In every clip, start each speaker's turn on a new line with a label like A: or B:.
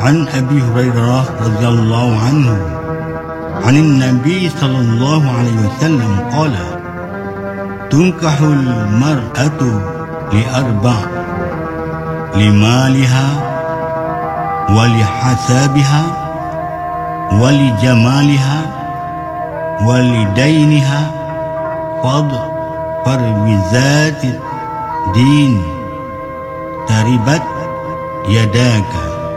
A: عن أبي هريرة رضي الله عنه عن النبي صلى الله عليه وسلم قال: تنكح المرأة لأربع: لمالها ولحسابها ولجمالها ولدينها فاظفر بذات الدين تربت يداك.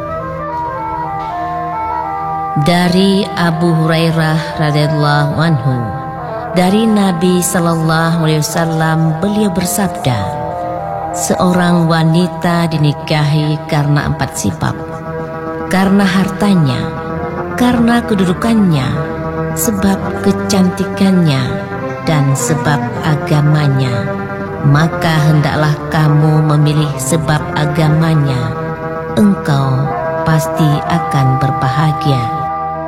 B: Dari Abu Hurairah radhiyallahu anhu, dari Nabi sallallahu alaihi wasallam, beliau bersabda, seorang wanita dinikahi karena 4 sebab: karena hartanya, karena kedudukannya, sebab kecantikannya, dan sebab agamanya. Maka hendaklah kamu memilih sebab agamanya, engkau pasti akan berbahagia.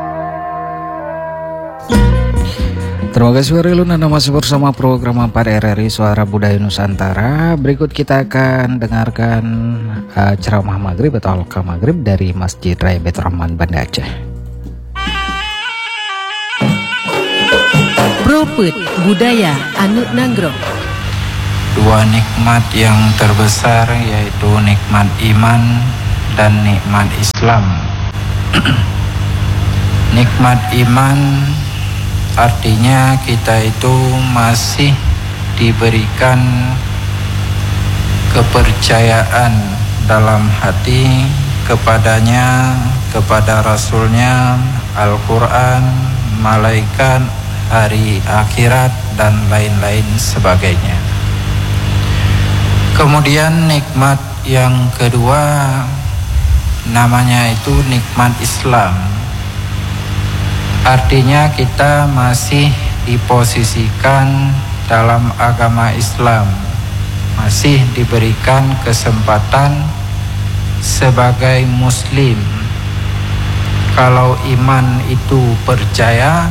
C: Terima kasih Warilun, Anda masih bersama program 4 RRI Suara Budaya Nusantara. Berikut kita akan dengarkan ceramah maghrib atau halqa maghrib dari Masjid Raya Baitur Rahman, Banda Aceh.
D: Propet budaya anu nanggro.
E: 2 nikmat yang terbesar, yaitu nikmat iman dan nikmat Islam. Nikmat iman artinya kita itu masih diberikan kepercayaan dalam hati kepadanya, kepada Rasulnya, Al-Quran, malaikat, hari akhirat, dan lain-lain sebagainya. Kemudian nikmat yang kedua namanya itu nikmat Islam. Artinya kita masih diposisikan dalam agama Islam, masih diberikan kesempatan sebagai muslim. Kalau iman itu percaya,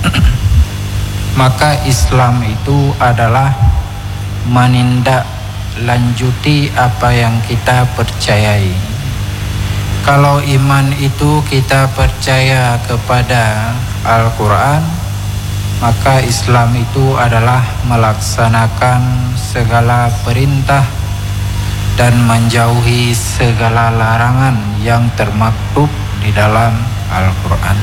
E: maka Islam itu adalah menindaklanjuti apa yang kita percayai. Kalau iman itu kita percaya kepada Al-Quran, maka Islam itu adalah melaksanakan segala perintah dan menjauhi segala larangan yang termaktub di dalam Al-Quran.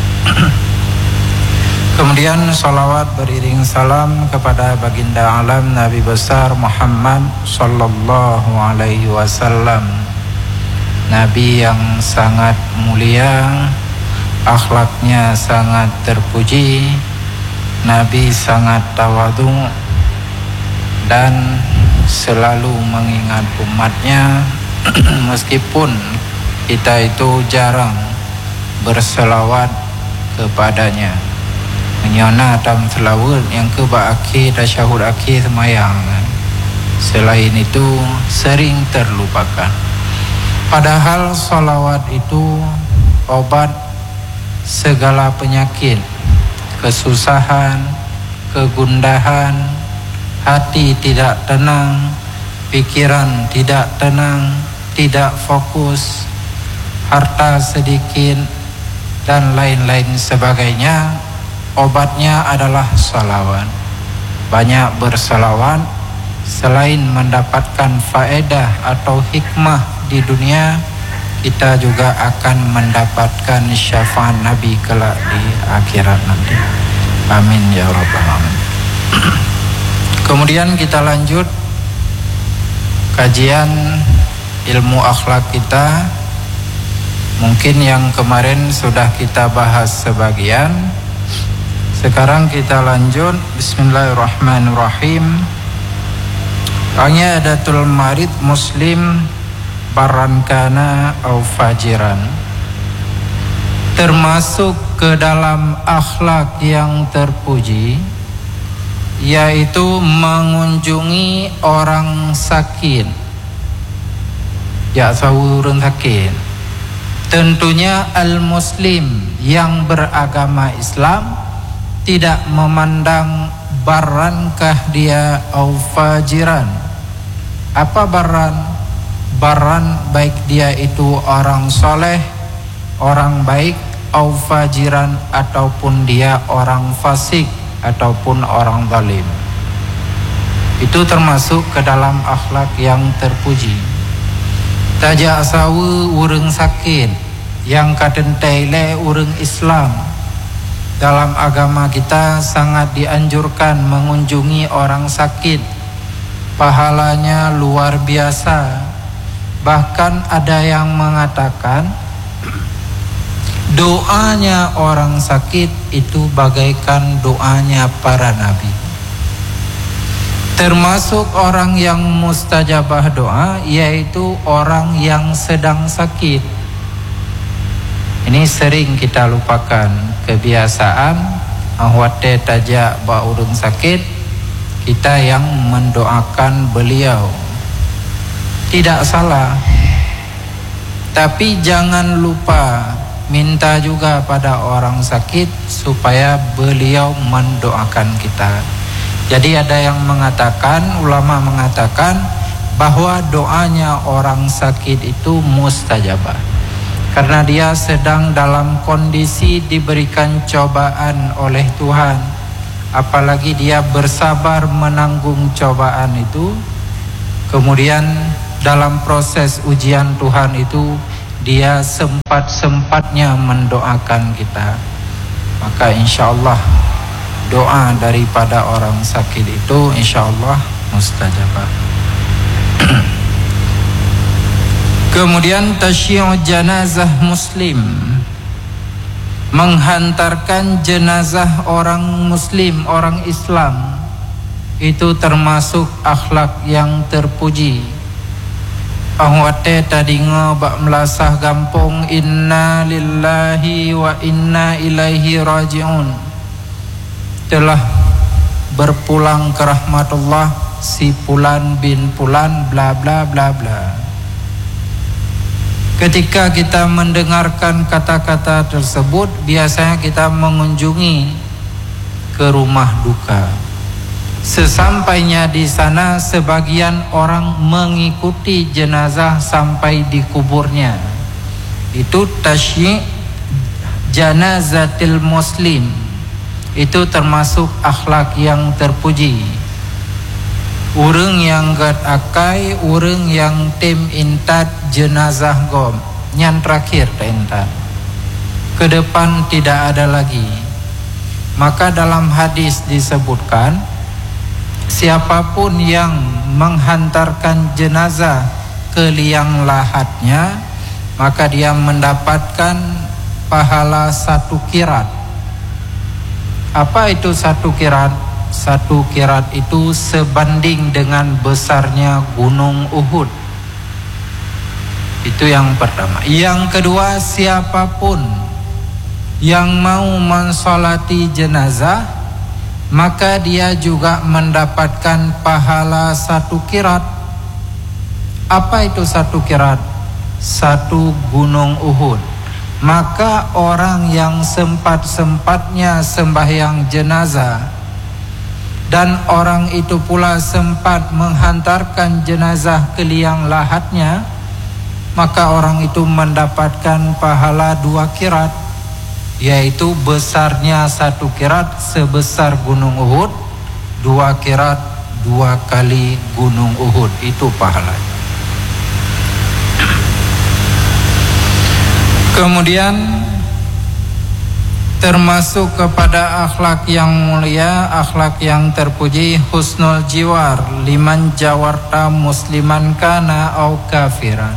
E: Kemudian salawat beriring salam kepada baginda alam Nabi besar Muhammad sallallahu alaihi wasallam, Nabi yang sangat mulia, akhlaknya sangat terpuji, Nabi sangat tawadhu dan selalu mengingat umatnya meskipun kita itu jarang berselawat kepadanya. Menyana tam selawat yang kebaaki tasyahud akhir semayang. Selain itu sering terlupakan. Padahal salawat itu obat segala penyakit, kesusahan, kegundahan, hati tidak tenang, pikiran tidak tenang, tidak fokus, harta sedikit, dan lain-lain sebagainya. Obatnya adalah salawat. Banyak bersalawat, selain mendapatkan faedah atau hikmah di dunia, kita juga akan mendapatkan syafaat Nabi kelak di akhirat nanti. Amin ya rabbal alamin. Kemudian kita lanjut kajian ilmu akhlak kita. Mungkin yang kemarin sudah kita bahas sebagian. Sekarang kita lanjut. Bismillahirrahmanirrahim. Adatul marid muslim barran kana au fajiran. Termasuk ke dalam akhlak yang terpuji, yaitu mengunjungi orang sakit. Ya sahurun sakit. Tentunya al-muslim yang beragama Islam tidak memandang barrankah dia au fajiran. Apa barran? Barran baik dia itu orang soleh, orang baik, au fajiran, ataupun dia orang fasik ataupun orang zalim. Itu termasuk ke dalam akhlak yang terpuji. Tajak sawa urang sakit, yang kadentai le urang Islam. Dalam agama kita sangat dianjurkan mengunjungi orang sakit. Pahalanya luar biasa. Bahkan ada yang mengatakan doanya orang sakit itu bagaikan doanya para nabi. Termasuk orang yang mustajabah doa yaitu orang yang sedang sakit. Ini sering kita lupakan kebiasaan ahwate tajak ba urang sakit, kita yang mendoakan beliau. Tidak salah, tapi jangan lupa minta juga pada orang sakit supaya beliau mendoakan kita. Jadi ada yang mengatakan, ulama mengatakan bahwa doanya orang sakit itu mustajabah, karena dia sedang dalam kondisi diberikan cobaan oleh Tuhan. Apalagi dia bersabar menanggung cobaan itu, kemudian dalam proses ujian Tuhan itu dia sempat-sempatnya mendoakan kita. Maka insya Allah doa daripada orang sakit itu insya Allah mustajabah. Kemudian tasyi'u jenazah muslim, menghantarkan jenazah orang muslim, orang Islam, itu termasuk akhlak yang terpuji. Ahwate tadinga bak melasah gampung inna lillahi wa inna ilaihi raji'un, telah berpulang ke rahmatullah si Fulan bin Fulan bla bla bla bla. Ketika kita mendengarkan kata-kata tersebut, biasanya kita mengunjungi ke rumah duka. Sesampainya di sana, sebagian orang mengikuti jenazah sampai di kuburnya. Itu tasyi' janazatil muslim. Itu termasuk akhlak yang terpuji. Urang yang gad akai, urang yang tim intat jenazah gom, yang terakhir intat. Ke depan tidak ada lagi. Maka dalam hadis disebutkan, siapapun yang menghantarkan jenazah ke liang lahatnya, maka dia mendapatkan pahala 1 kirat. Apa itu 1 kirat? 1 kirat itu sebanding dengan besarnya gunung Uhud. Itu yang pertama. Yang kedua, siapapun yang mau mensolati jenazah, maka dia juga mendapatkan pahala 1 kirat. Apa itu 1 kirat? 1 gunung Uhud. Maka orang yang sempat-sempatnya sembahyang jenazah, dan orang itu pula sempat menghantarkan jenazah ke liang lahatnya, maka orang itu mendapatkan pahala 2 kirat, yaitu besarnya 1 kirat sebesar gunung Uhud, 2 kirat 2 kali gunung Uhud, itu pahalanya. Kemudian termasuk kepada akhlak yang mulia, akhlak yang terpuji, husnul jiwar liman jawarta musliman kana au kafiran.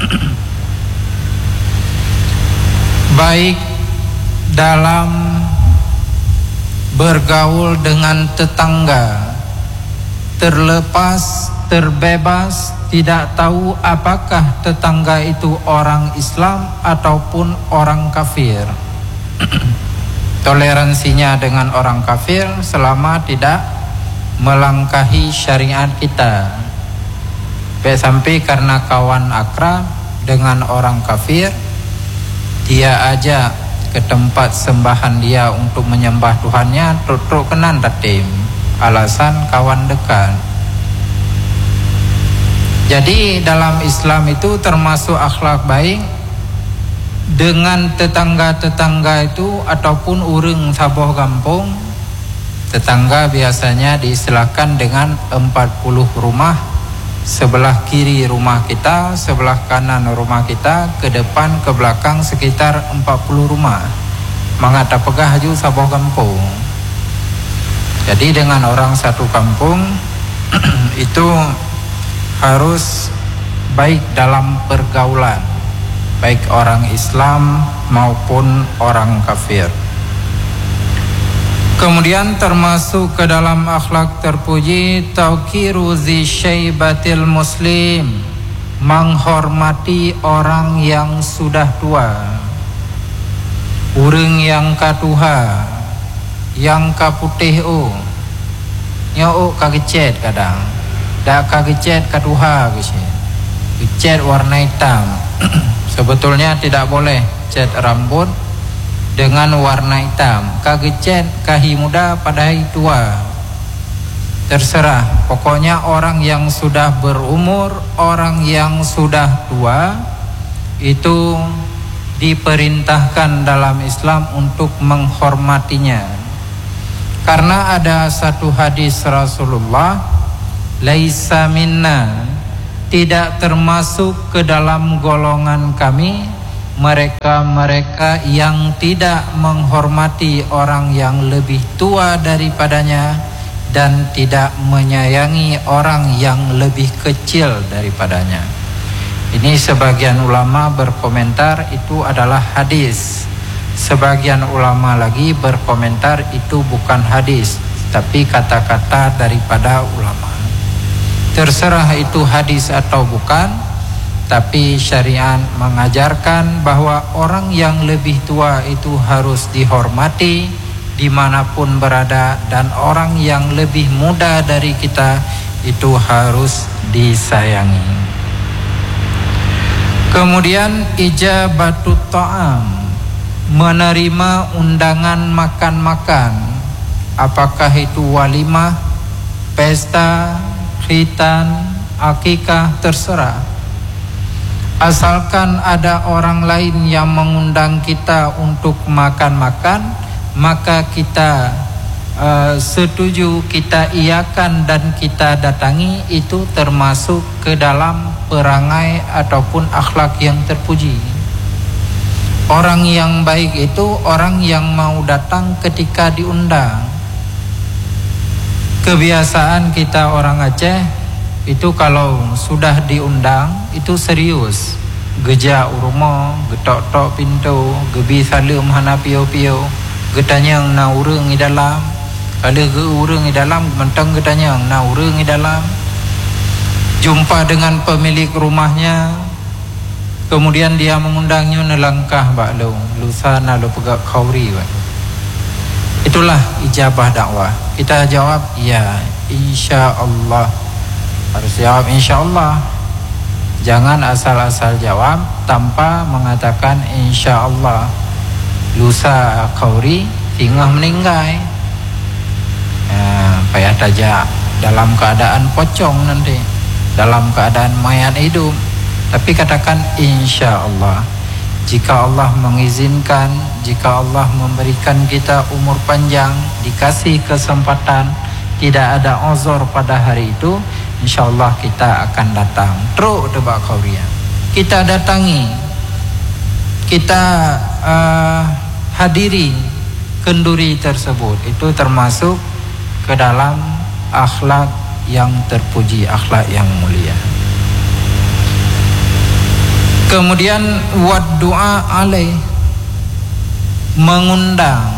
E: Baik dalam bergaul dengan tetangga, terlepas, terbebas, tidak tahu apakah tetangga itu orang Islam ataupun orang kafir. Toleransinya dengan orang kafir selama tidak melangkahi syariat kita. Sampai karena kawan akrab dengan orang kafir, dia ajak ke tempat sembahan dia untuk menyembah Tuhannya, truk kenan datim, alasan kawan dekat. Jadi dalam Islam itu termasuk akhlak baik, dengan tetangga-tetangga itu ataupun urang saboh kampung. Tetangga biasanya diistilahkan dengan 40 rumah. Sebelah kiri rumah kita, sebelah kanan rumah kita, ke depan, ke belakang sekitar 40 rumah. Mangata pegah ju saboh kampung. Jadi dengan orang satu kampung itu harus baik dalam pergaulan, baik orang Islam maupun orang kafir. Kemudian termasuk ke dalam akhlak terpuji tauqiru zi syaibatil muslim, menghormati orang yang sudah tua, urang yang katuha, yang kaputih nyok kagecet kadang, dak kagecet katuha cat warna hitam. Sebetulnya tidak boleh cat rambut dengan warna hitam. Kagecet kahi muda pada hari tua, terserah. Pokoknya orang yang sudah berumur, orang yang sudah tua itu diperintahkan dalam Islam untuk menghormatinya. Karena ada satu hadis Rasulullah, laisa minna, tidak termasuk ke dalam golongan kami mereka-mereka yang tidak menghormati orang yang lebih tua daripadanya dan tidak menyayangi orang yang lebih kecil daripadanya. Ini sebagian ulama berkomentar itu adalah hadis. Sebagian ulama lagi berkomentar itu bukan hadis, tapi kata-kata daripada ulama. Terserah itu hadis atau bukan, tapi syariat mengajarkan bahwa orang yang lebih tua itu harus dihormati dimanapun berada, dan orang yang lebih muda dari kita itu harus disayangi. Kemudian ijabatut ta'am, menerima undangan makan-makan, apakah itu walimah, pesta, khitan, akikah, terserah. Asalkan ada orang lain yang mengundang kita untuk makan-makan, maka kita setuju, kita iakan dan kita datangi. Itu termasuk ke dalam perangai ataupun akhlak yang terpuji. Orang yang baik itu orang yang mau datang ketika diundang. Kebiasaan kita orang Aceh itu kalau sudah diundang itu serius. Geja urumo, getok-tok pintu, gebi salim hana pio-pio, getanyang na urang i dalam. Kalau ge urang i dalam mentang getanyang na urang i dalam. Jumpa dengan pemilik rumahnya, kemudian dia mengundangnya nelangkah baklo, lusa na lo pegak khauri. Itulah ijabah dakwah. Kita jawab ya, insyaallah. Harus jawab insyaallah. Jangan asal-asal jawab tanpa mengatakan insyaallah. Lusa khauri tinggal meninggal. Payah tajak dalam keadaan pocong nanti, dalam keadaan mayat hidup. Tapi katakan insyaallah. Jika Allah mengizinkan, jika Allah memberikan kita umur panjang, dikasih kesempatan, tidak ada uzur pada hari itu, insyaallah kita akan datang. Teruk tebak kauria. Kita datangi, kita hadiri kenduri tersebut. Itu termasuk ke dalam akhlak yang terpuji, akhlak yang mulia. Kemudian wad doa alaih, mengundang.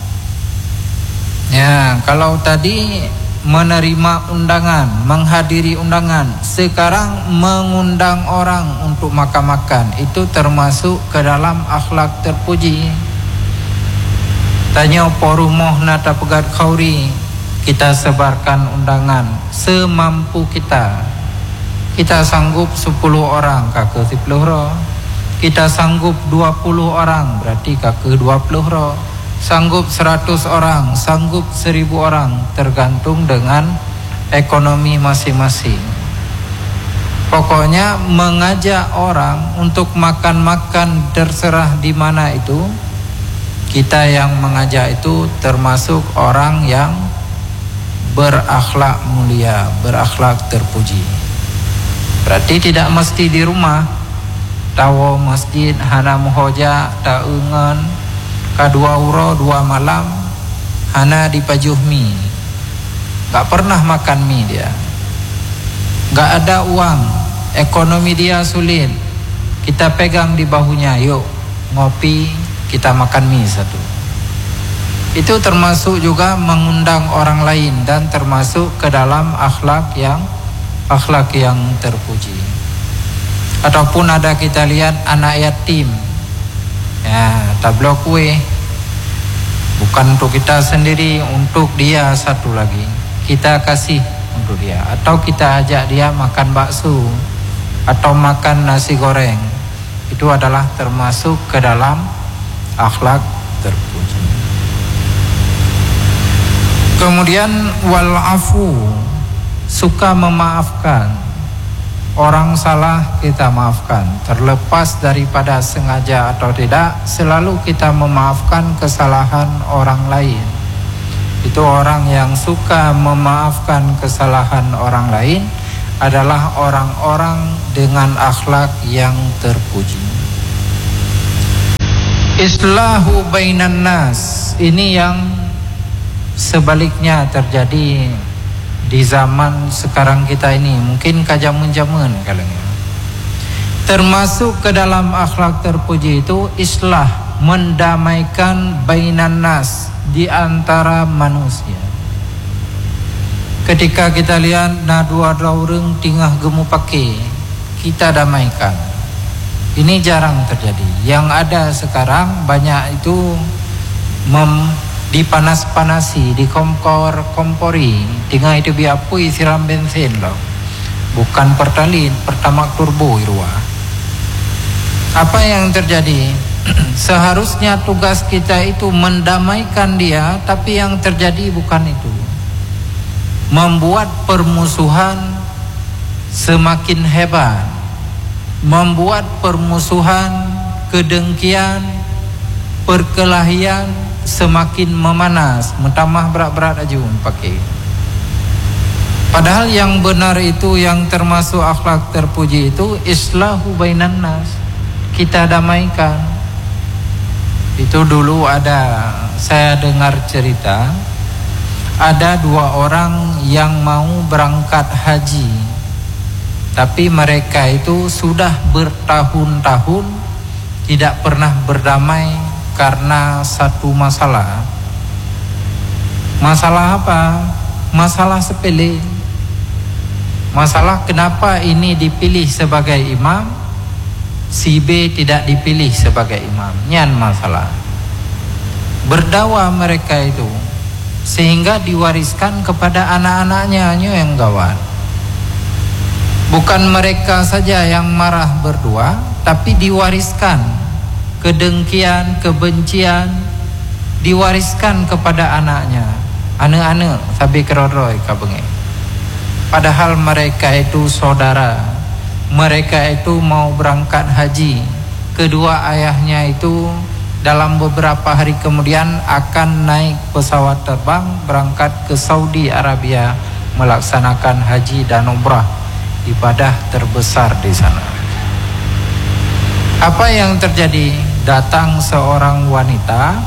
E: Ya, kalau tadi menerima undangan, menghadiri undangan, sekarang mengundang orang untuk makan-makan, itu termasuk ke dalam akhlak terpuji. Tanya porumoh nata pegat khauri, kita sebarkan undangan semampu kita. Kita sanggup 10 orang, kakek 10 roh. Kita sanggup 20 orang, berarti kakek 20 roh. Sanggup 100 orang, sanggup 1000 orang, tergantung dengan ekonomi masing-masing. Pokoknya mengajak orang untuk makan-makan terserah di mana itu, kita yang mengajak itu termasuk orang yang berakhlak mulia, berakhlak terpuji. Berarti tidak mesti di rumah. Tawo masjid hana muhoja taungan kadua uro 2 malam hana dipajuh mie. Gak pernah makan mie dia. Gak ada uang, ekonomi dia sulit. Kita pegang di bahunya, yuk ngopi, kita makan mie satu. Itu termasuk juga mengundang orang lain dan termasuk ke dalam akhlak yang terpuji. Ataupun ada kita lihat anak yatim, ya tablok kue, bukan untuk kita sendiri, untuk dia satu lagi kita kasih untuk dia, atau kita ajak dia makan bakso atau makan nasi goreng. Itu adalah termasuk ke dalam akhlak terpuji. Kemudian wal afu, suka memaafkan. Orang salah kita maafkan, terlepas daripada sengaja atau tidak, selalu kita memaafkan kesalahan orang lain. Itu orang yang suka memaafkan kesalahan orang lain adalah orang-orang dengan akhlak yang terpuji. Islahu bainan nas, ini yang sebaliknya terjadi di zaman sekarang kita ini, mungkin kajamun-jamun kalanya. Termasuk ke dalam akhlak terpuji itu islah, mendamaikan bainan nas, di antara manusia. Ketika kita lihat dua orang tingah gemu pakai, kita damaikan. Ini jarang terjadi. Yang ada sekarang banyak itu dipanas-panasi, dikompor-kompori, tinggal itu biapui siram bensin loh. Bukan pertalite, pertamax turbo irwa. Apa yang terjadi? Seharusnya tugas kita itu mendamaikan dia, tapi yang terjadi bukan itu. Membuat permusuhan semakin hebat, membuat permusuhan, kedengkian, perkelahian semakin memanas, mentamah berat-berat aja pakai. Padahal yang benar itu, yang termasuk akhlak terpuji itu islahu bainan nas, kita damaikan. Itu dulu saya dengar cerita, ada 2 orang yang mau berangkat haji, tapi mereka itu sudah bertahun-tahun tidak pernah berdamai karena satu masalah. Masalah apa? Masalah sepele. Masalah kenapa ini dipilih sebagai imam, si B tidak dipilih sebagai imam. Nyan masalah. Berdawa mereka itu sehingga diwariskan kepada anak-anaknya yang gawat. Bukan mereka saja yang marah berdua, tapi diwariskan kedengkian, kebencian, diwariskan kepada anaknya. Anak-anak sabi kerodoi kabenge. Padahal mereka itu saudara. Mereka itu mau berangkat haji. Kedua ayahnya itu dalam beberapa hari kemudian akan naik pesawat terbang berangkat ke Saudi Arabia melaksanakan haji dan umrah, ibadah terbesar di sana. Apa yang terjadi? Datang seorang wanita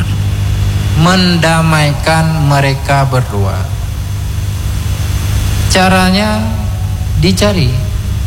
E: mendamaikan mereka berdua. Caranya dicari.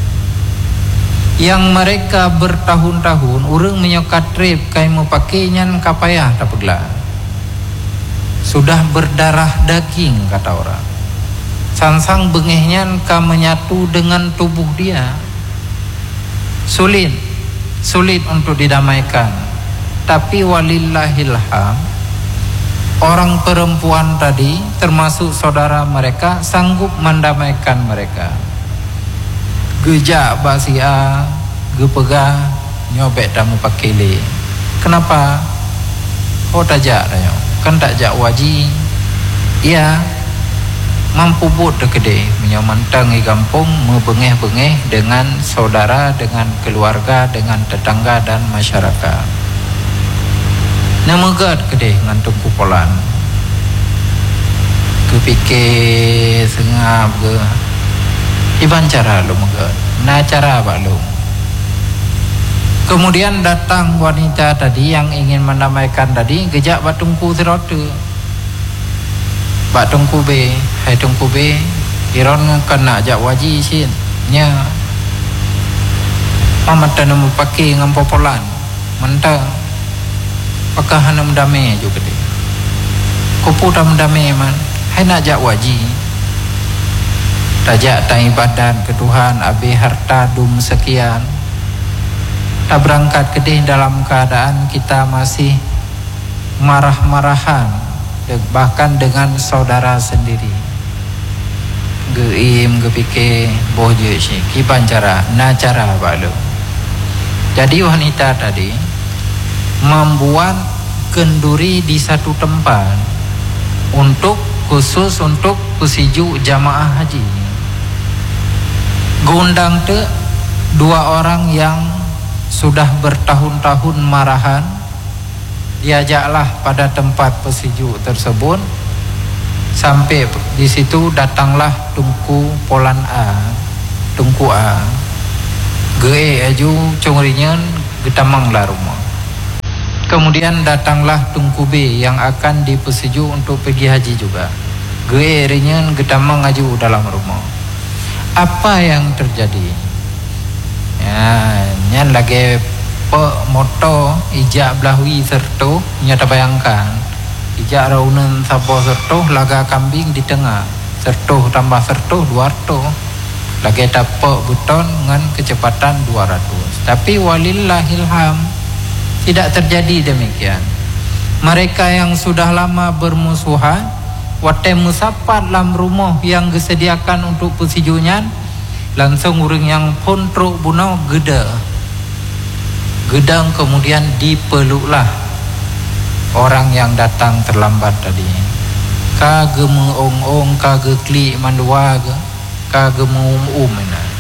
E: Yang mereka bertahun-tahun urang menyokat trip kai mau pakai nyan kapayah tapegla. Sudah berdarah daging kata orang. Sansang bengehnya ka menyatu dengan tubuh dia. Sulit untuk didamaikan. Tapi walillahilham, orang perempuan tadi termasuk saudara mereka sanggup mendamaikan mereka. Gejak basia, gepegah, nyobek tamu pakile. Kenapa? Oh tajak tanya. Kan tak jak waji. Iya. mampu buat dekede menyamantang di kampung membengeh-bengeh dengan saudara, dengan keluarga, dengan tetangga dan masyarakat. Namagad kede ngantung kupolan. Kepikir sengap ke iban cara lu magad. Na cara apa lu? Kemudian datang wanita tadi yang ingin mendamaikan tadi, gejak batungku serote. Batungku be, hai tungku be, iron kena ajak waji sin, nya. Amat tanam pakai ngam popolan, mentang. Pakah hanam dame juga deh. Kupu tam dame man, hai nak ajak waji. Tajak tak ibadat ke Tuhan, abe harta dum sekian. Tak berangkat kedih dalam keadaan kita masih marah-marahan. Bahkan dengan saudara sendiri. Geim, gepike, bohje sih. Kipan cara, na cara balu. Jadi wanita tadi membuat kenduri di satu tempat khusus untuk pesiju jamaah haji. Gundang te dua orang yang sudah bertahun-tahun marahan. Diajaklah pada tempat pesiju tersebut. Sampai di situ datanglah tungku polan A, tungku A. Ge aju cungrinyan getamanglah rumah. Kemudian datanglah tungku B yang akan dipesiju untuk pergi haji juga. Ge rinyan getamang aju dalam rumah. Apa yang terjadi? Ya, nyan lagi moto ijak belahwi serto nyata bayangkan ijak raunan sabo serto laga kambing di tengah serto tambah serto 200 lagi tapak buton dengan kecepatan 200 tapi walillahilham tidak terjadi demikian. Mereka yang sudah lama bermusuhan wate musapat dalam rumah yang disediakan untuk pesijunya langsung urang yang pontro bunau gedang kemudian dipeluklah orang yang datang terlambat tadi. Kage mengong-ong, kage klik mandua, kage mengum-um.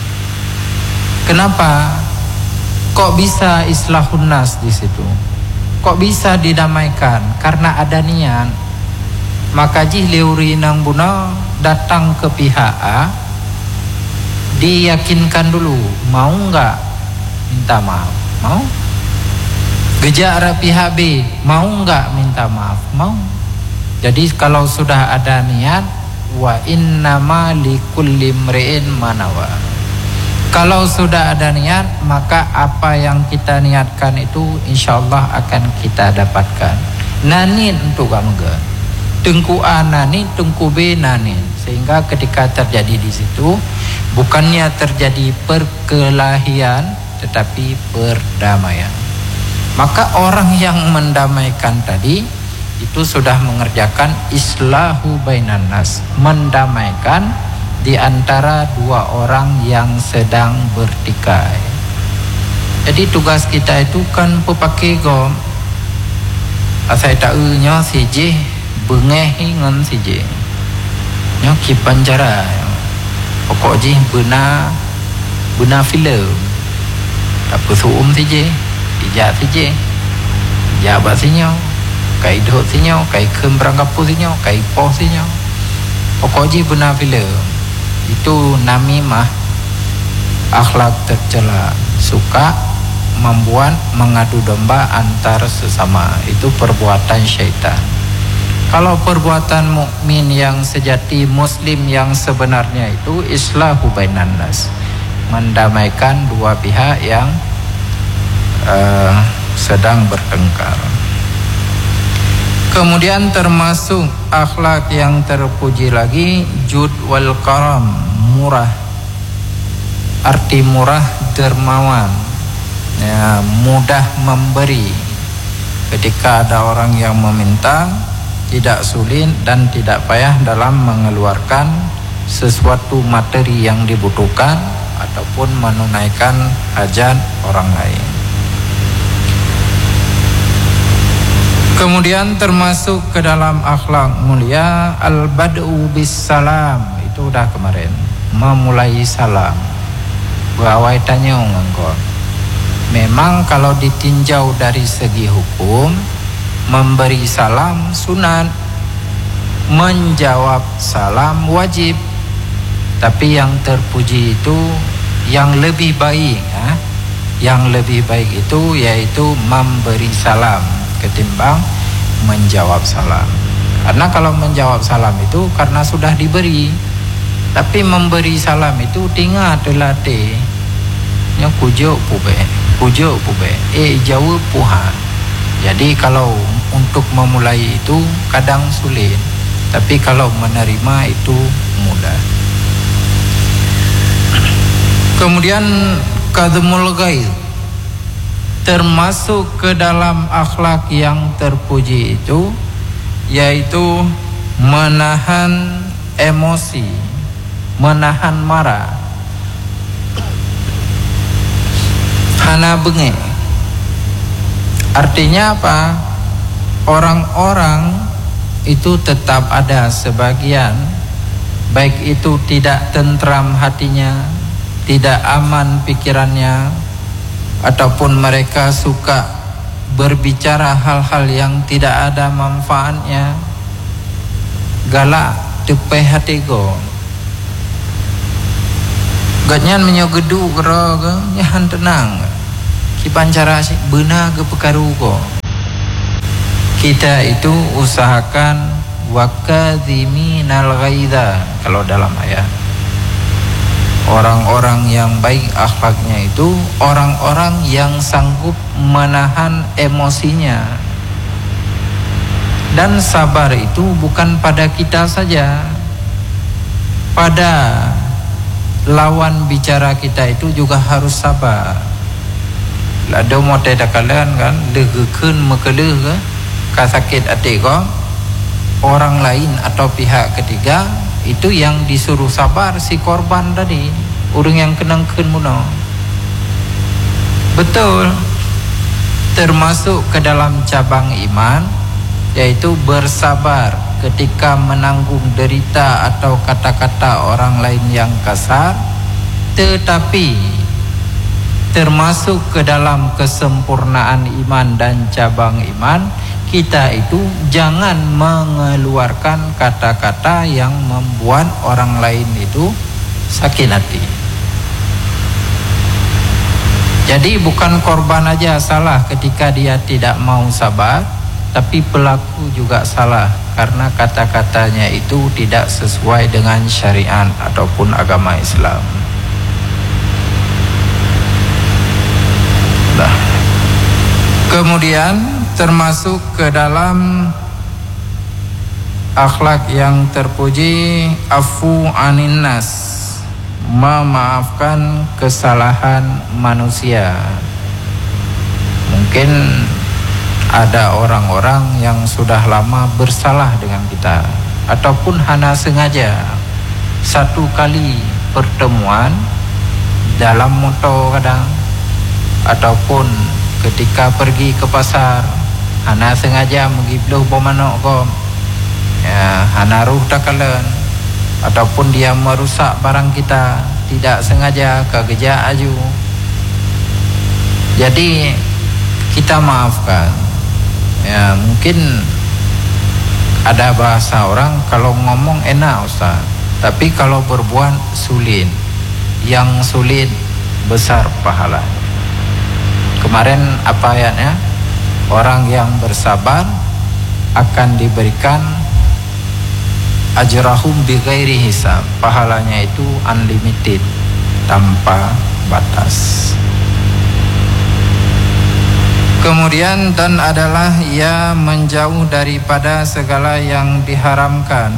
E: Kenapa? Kok bisa islahun nas di situ? Kok bisa didamaikan? Karena ada niat. Maka jih leuri nang buna datang ke pihak A, diyakinkan dulu mau enggak minta maaf. Mau? Gejak pihak B, mau enggak minta maaf? Mau. Jadi kalau sudah ada niat, wa innama likulli imri'in manawa. Kalau sudah ada niat, maka apa yang kita niatkan itu insyaallah akan kita dapatkan. Nanin untuk kamu ke. Tengku A nanin, tengku B nanin. Sehingga ketika terjadi di situ, bukannya terjadi perkelahian, tetapi perdamaian. Maka orang yang mendamaikan tadi itu sudah mengerjakan islahu bainan nas, mendamaikan di antara dua orang yang sedang bertikai. Jadi tugas kita itu kan pepake gom. Asai ta'unya siji bengeh ngan siji. Nya kipan cara. Pokok ji bena film. Tak pesuum siji. Ijak siji. Jabat sinyo. Kai dot sinyo, kai kem berangkapu sinyo, kai poh sinyo. Pokok ji bena film. Itu namimah, akhlak tercela, suka membuat mengadu domba antar sesama. Itu perbuatan syaitan. Kalau perbuatan mukmin yang sejati, muslim yang sebenarnya itu islahu bainan nas, mendamaikan dua pihak yang sedang bertengkar. Kemudian termasuk akhlak yang terpuji lagi jud wal karam, murah. Arti murah dermawan, ya, mudah memberi. Ketika ada orang yang meminta, tidak sulit dan tidak payah dalam mengeluarkan sesuatu materi yang dibutuhkan ataupun menunaikan hajat orang lain. Kemudian termasuk ke dalam akhlak mulia al-bad'u bis salam, itu udah kemarin, memulai salam. Gawai tanya engkau. Memang kalau ditinjau dari segi hukum, memberi salam sunat, menjawab salam wajib. Tapi yang terpuji itu yang lebih baik, yang lebih baik itu yaitu memberi salam ketimbang menjawab salam. Karena kalau menjawab salam itu karena sudah diberi, tapi memberi salam itu tingat latih. Nya pujuk pube, jawab puha. Jadi kalau untuk memulai itu kadang sulit, tapi kalau menerima itu mudah. Kemudian kadhmul ghaidh, termasuk ke dalam akhlak yang terpuji itu yaitu menahan emosi, menahan marah. Hana benge, artinya apa? Orang-orang itu tetap ada sebagian, baik itu tidak tentram hatinya, tidak aman pikirannya, ataupun mereka suka berbicara hal-hal yang tidak ada manfaatnya, galak tepe hati go, gatnyan menyogedu gero go, nyahan tenang, kipancara sih benar ke pekaru go. Kita itu usahakan wakadhiminal ghaidha kalau dalam ayat. Orang-orang yang baik akhlaknya itu orang-orang yang sanggup menahan emosinya. Dan sabar itu bukan pada kita saja, pada lawan bicara kita itu juga harus sabar. Lado mote dakalan kan legekeun mekeleuh ke kasakit ati ko orang lain atau pihak ketiga, itu yang disuruh sabar si korban tadi, orang yang kenangkeun muno. Betul, termasuk ke dalam cabang iman yaitu bersabar ketika menanggung derita atau kata-kata orang lain yang kasar. Tetapi termasuk ke dalam kesempurnaan iman dan cabang iman, kita itu jangan mengeluarkan kata-kata yang membuat orang lain itu sakit hati. Jadi bukan korban aja salah ketika dia tidak mau sabar, tapi pelaku juga salah karena kata-katanya itu tidak sesuai dengan syariat ataupun agama Islam. Nah, kemudian termasuk ke dalam akhlak yang terpuji afu anin nas, memaafkan kesalahan manusia. Mungkin ada orang-orang yang sudah lama bersalah dengan kita, ataupun hanya sengaja satu kali pertemuan dalam motor kadang, ataupun ketika pergi ke pasar hana sengaja mengibluh bomanok ko, ya, hana ruh takalan, ataupun dia merusak barang kita tidak sengaja kegeja aju. Jadi kita maafkan. Ya, mungkin ada bahasa orang kalau ngomong enak Ustaz, tapi kalau berbuat sulit. Yang sulit besar pahala. Kemarin apa ayatnya? Orang yang bersabar akan diberikan ajrahum bighairi hisab. Pahalanya itu unlimited, tanpa batas. Kemudian dan adalah ia menjauh daripada segala yang diharamkan.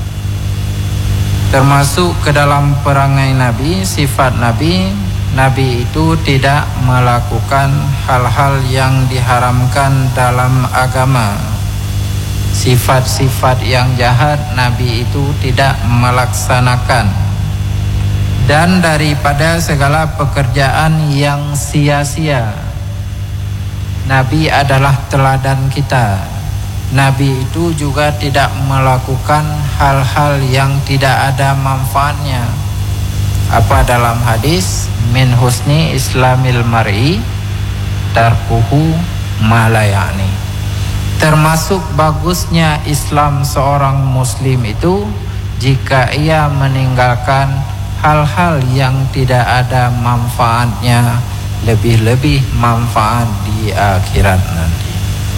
E: Termasuk ke dalam perangai Nabi, sifat Nabi, Nabi itu tidak melakukan hal-hal yang diharamkan dalam agama. Sifat-sifat yang jahat Nabi itu tidak melaksanakan. Dan daripada segala pekerjaan yang sia-sia, Nabi adalah teladan kita. Nabi itu juga tidak melakukan hal-hal yang tidak ada manfaatnya. Apa dalam hadis, min husni islamil mar'i tarkuhu ma la ya'ni. Termasuk bagusnya Islam seorang muslim itu jika ia meninggalkan hal-hal yang tidak ada manfaatnya, lebih-lebih manfaat di akhirat nanti.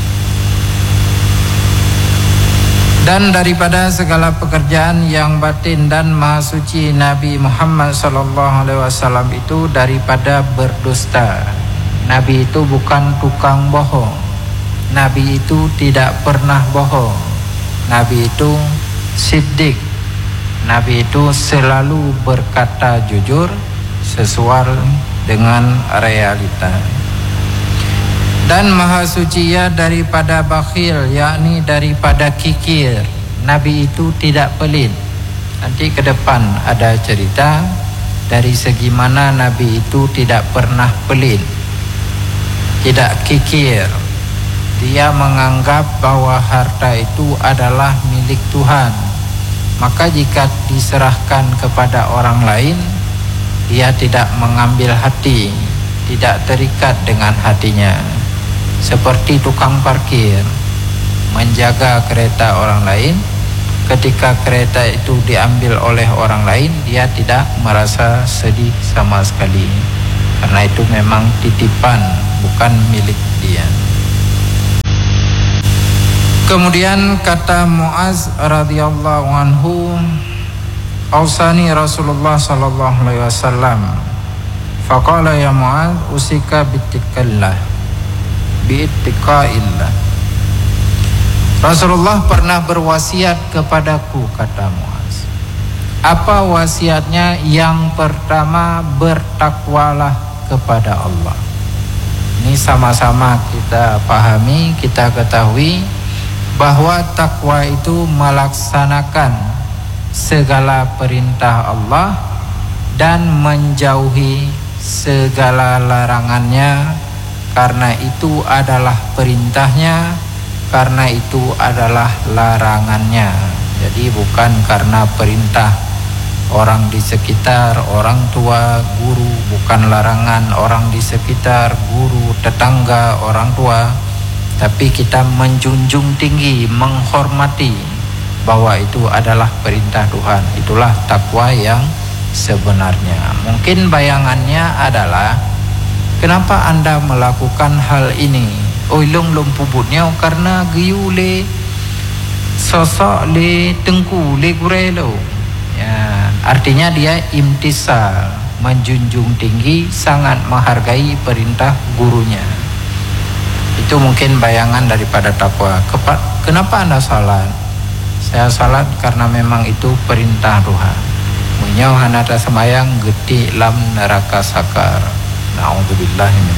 E: Dan daripada segala pekerjaan yang batin dan maha suci Nabi Muhammad SAW itu daripada berdusta. Nabi itu bukan tukang bohong. Nabi itu tidak pernah bohong. Nabi itu siddiq. Nabi itu selalu berkata jujur sesuai dengan realita. Dan maha suci ia daripada bakhil, yakni daripada kikir. Nabi itu tidak pelit. Nanti ke depan ada cerita dari segi mana Nabi itu tidak pernah pelit, tidak kikir. Dia menganggap bahwa harta itu adalah milik Tuhan. Maka jika diserahkan kepada orang lain, dia tidak mengambil hati, tidak terikat dengan hatinya. Seperti tukang parkir menjaga kereta orang lain, ketika kereta itu diambil oleh orang lain, dia tidak merasa sedih sama sekali, karena itu memang titipan, bukan milik dia. Kemudian kata Muaz radhiyallahu anhu, "Ausani Rasulullah sallallahu alaihi wasallam, faqala ya Muaz, usika bittaqillah." Bi'ittiqaillah. Rasulullah pernah berwasiat kepadaku, kata Muaz. Apa wasiatnya? Yang pertama, bertakwalah kepada Allah. Ini sama-sama kita pahami, kita ketahui bahwa takwa itu melaksanakan segala perintah Allah dan menjauhi segala larangannya, karena itu adalah perintahnya, karena itu adalah larangannya. Jadi bukan karena perintah orang di sekitar, orang tua, guru, bukan larangan orang di sekitar, guru, tetangga, orang tua, tapi kita menjunjung tinggi, menghormati bahwa itu adalah perintah Tuhan. Itulah takwa yang sebenarnya. Mungkin bayangannya adalah, kenapa anda melakukan hal ini? Oh, long pubutnya karena giyu le sosok le tengku le gurelo. Ya, artinya dia imtisal, menjunjung tinggi, sangat menghargai perintah gurunya. Itu mungkin bayangan daripada takwa. Kenapa anda salat? Saya salat karena memang itu perintah Tuhan. Munyau hanata sembayang geti lam neraka sakar. Na'udzubillah min.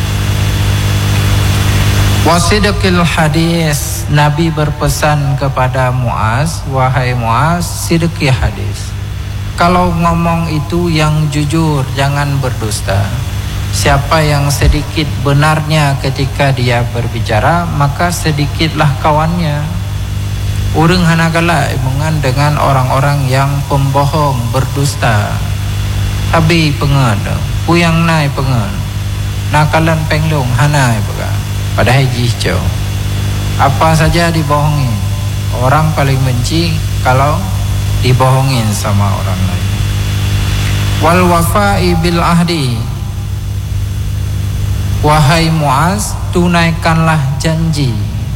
E: Wasidqil hadis. Nabi berpesan kepada Muaz, wahai Muaz, sidqi hadis. Kalau ngomong itu yang jujur, jangan berdusta. Siapa yang sedikit benarnya ketika dia berbicara, maka sedikitlah kawannya. Urang hanagala mengan dengan orang-orang yang pembohong, berdusta. Abi pengen, puyang nai pengen, nakalan penglong hanai baga. Padahal jihjo. Apa saja dibohongin. Orang paling benci kalau dibohongin sama orang lain. Wal wafa'i bil ahdi. Wahai Muaz, tunaikanlah janji.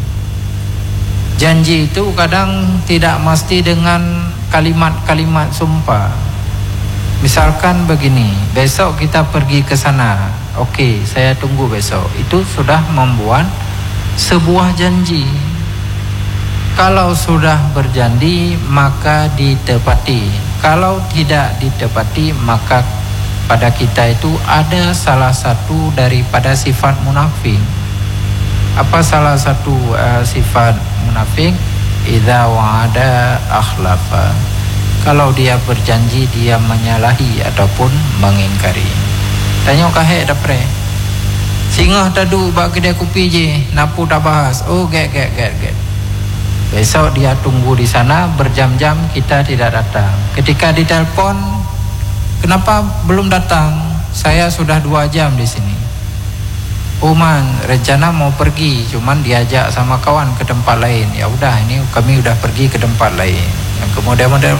E: Janji itu kadang tidak mesti dengan kalimat-kalimat sumpah. Misalkan begini, besok kita pergi ke sana. Okey, saya tunggu besok. Itu sudah membuat sebuah janji. Kalau sudah berjanji, maka ditepati. Kalau tidak ditepati, maka pada kita itu ada salah satu daripada sifat munafik. Apa salah satu sifat munafik? Idza wa'ada akhlafa. Kalau dia berjanji, dia menyalahi ataupun mengingkari. Tanya kahek dapre. Singah tadu bak kedai kopi je, napu dah bahas. Oh get. Besok dia tunggu di sana berjam-jam, kita tidak datang. Ketika ditelepon, kenapa belum datang? Saya sudah 2 jam di sini. Man, rencana mau pergi, cuman diajak sama kawan ke tempat lain. Ya udah, ini kami udah pergi ke tempat lain. Yang kemudian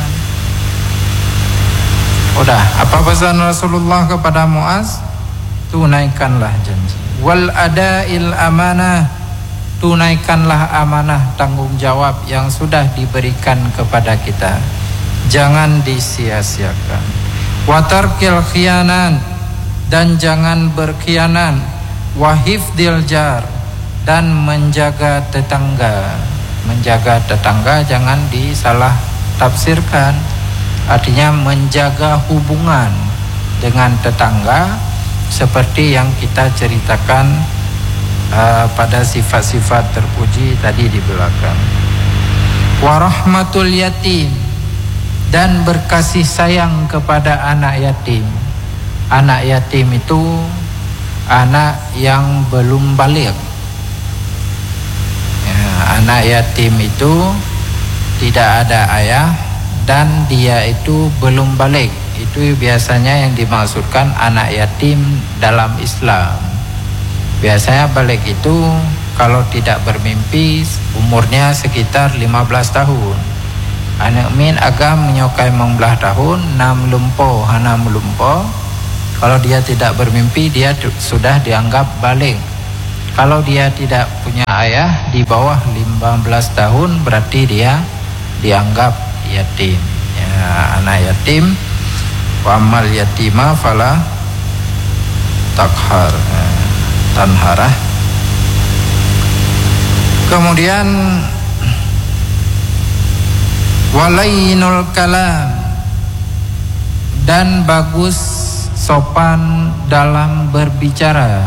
E: udah, apa pesan Rasulullah kepada Muaz? Tunaikanlah janji. Wal adail amanah, tunaikanlah amanah tanggung jawab yang sudah diberikan kepada kita. Jangan disia-siakan. Wa tarkil khiyanan, dan jangan berkhianat. Wa hifdzil jar, dan menjaga tetangga. Menjaga tetangga jangan disalah tafsirkan. Artinya menjaga hubungan dengan tetangga seperti yang kita ceritakan pada sifat-sifat terpuji tadi di belakang. Warahmatul yatim, dan berkasih sayang kepada anak yatim. Anak yatim itu anak yang belum baligh. Ya, anak yatim itu tidak ada ayah dan dia itu belum baligh. Itu biasanya yang dimaksudkan anak yatim dalam Islam. Biasanya baligh itu kalau tidak bermimpi umurnya sekitar 15 tahun. Anak min agam menyokai 15 tahun, 6 lumpo, hana melumpo. Kalau dia tidak bermimpi, dia sudah dianggap baligh. Kalau dia tidak punya ayah di bawah 15 tahun, berarti dia dianggap yatim. Ya, anak yatim. Wa amal yatima fala takhar, tanharah. Kemudian walainul kalam, dan bagus sopan dalam berbicara.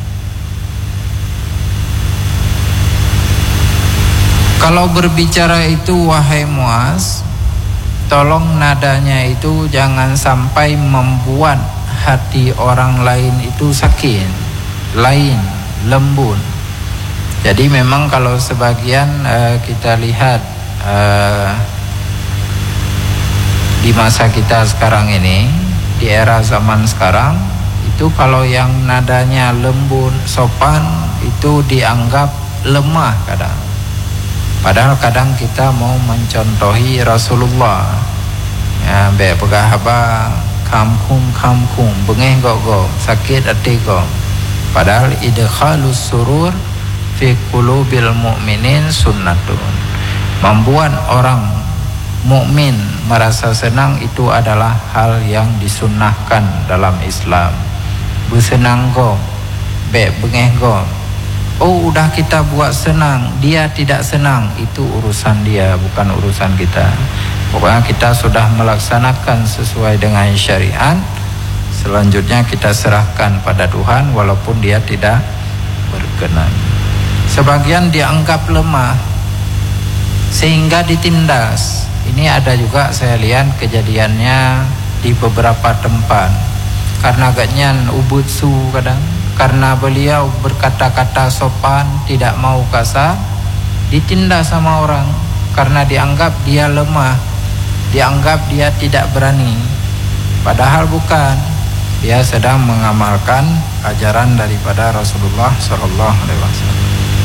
E: Kalau berbicara itu wahai Muaz, tolong nadanya itu jangan sampai membuat hati orang lain itu sakit, lain, lembut. Jadi memang kalau sebagian kita lihat di masa kita sekarang ini, di era zaman sekarang, itu kalau yang nadanya lembut, sopan, itu dianggap lemah kadang. Padahal kadang kita mau mencontohi Rasulullah. Ya, be pegah haba kamkum bengeh gok sakit hati gok. Padahal idkhalus surur fi qulubil mu'minin sunnatun. Membuat orang mukmin merasa senang itu adalah hal yang disunnahkan dalam Islam. Bersenang gok, be bengeh gok. Oh, udah kita buat senang, dia tidak senang, itu urusan dia, bukan urusan kita. Pokoknya kita sudah melaksanakan sesuai dengan syariat. Selanjutnya kita serahkan pada Tuhan walaupun dia tidak berkenan. Sebagian dianggap lemah sehingga ditindas. Ini ada juga saya lihat kejadiannya di beberapa tempat. Karena agaknya ubutsu kadang, karena beliau berkata-kata sopan, tidak mau kasar, ditindas sama orang karena dianggap dia lemah, dianggap dia tidak berani. Padahal bukan, dia sedang mengamalkan ajaran daripada Rasulullah SAW.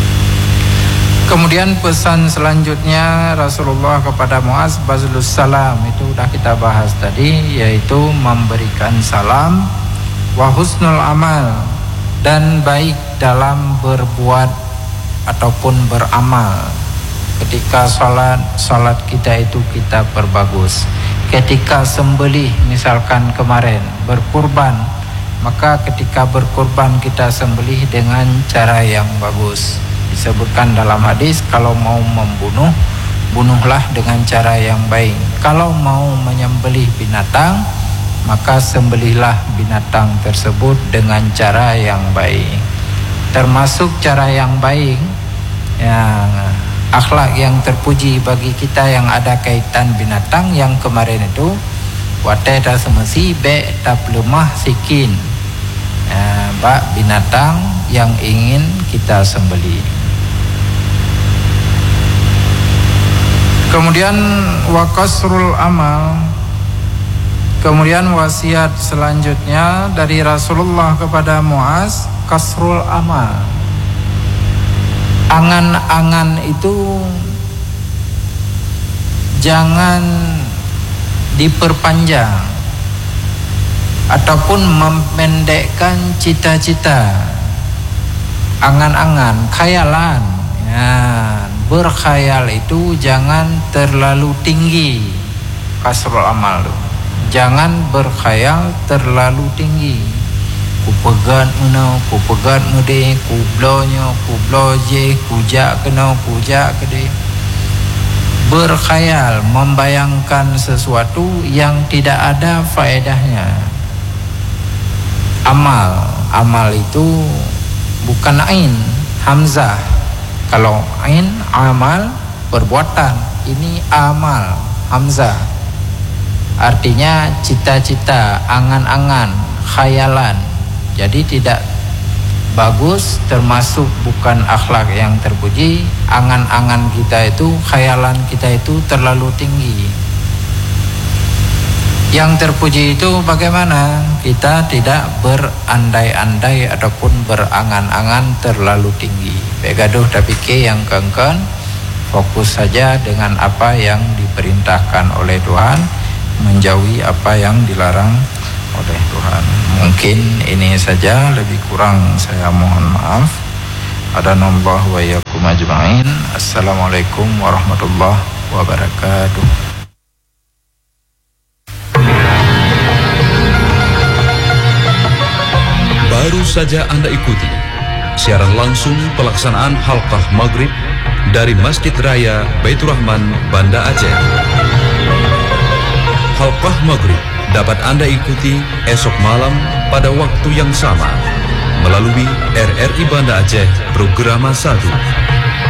E: Kemudian pesan selanjutnya Rasulullah kepada Muaz, bazlus salam, itu sudah kita bahas tadi, yaitu memberikan salam, wa husnul amal, dan baik dalam berbuat ataupun beramal. Ketika salat kita itu kita perbagus. Ketika sembelih, misalkan kemarin berkurban, maka ketika berkurban kita sembelih dengan cara yang bagus. Disebutkan dalam hadis, kalau mau membunuh, bunuhlah dengan cara yang baik. Kalau mau menyembelih binatang, maka sembelihlah binatang tersebut dengan cara yang baik. Termasuk cara yang baik, yang akhlak yang terpuji bagi kita yang ada kaitan binatang yang kemarin itu, wate ta semesi be ta lemah sikin, bak binatang yang ingin kita sembelih. Kemudian wa qasrul amal. Kemudian wasiat selanjutnya dari Rasulullah kepada Muaz, kasrul amal. Angan-angan itu jangan diperpanjang ataupun memendekkan cita-cita. Angan-angan, khayalan. Ya, berkhayal itu jangan terlalu tinggi. Kasrul amal itu. Jangan berkhayal terlalu tinggi. Ku pegat menau, ku pegat mede, ku blonyo, ku bloje, ku jak kenau, ku jak kede. Berkhayal, membayangkan sesuatu yang tidak ada faedahnya. Amal itu bukan ain, hamzah. Kalau ain, amal, perbuatan. Ini amal, hamzah. Artinya cita-cita, angan-angan, khayalan. Jadi tidak bagus, termasuk bukan akhlak yang terpuji. Angan-angan kita itu, khayalan kita itu terlalu tinggi. Yang terpuji itu bagaimana? Kita tidak berandai-andai ataupun berangan-angan terlalu tinggi. Begaduh tapi ke yang kengken, fokus saja dengan apa yang diperintahkan oleh Tuhan, menjauhi apa yang dilarang oleh Tuhan. Mungkin ini saja, lebih kurang saya mohon maaf. Adanallahu wa iyyakum ajma'in. Assalamualaikum warahmatullahi wabarakatuh.
F: Baru saja Anda ikuti siaran langsung pelaksanaan halqah maghrib dari Masjid Raya Baitur Rahman, Banda Aceh. Halqah maghrib dapat Anda ikuti esok malam pada waktu yang sama melalui RRI Banda Aceh Programa 1.